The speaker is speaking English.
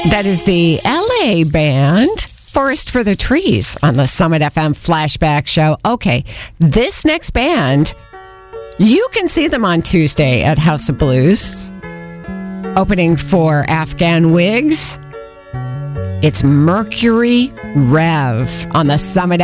That is the LA band, Forest for the Trees, on the Summit FM Flashback Show. Okay, this next band, you can see them on Tuesday at House of Blues, opening for Afghan Wigs. It's Mercury Rev on the Summit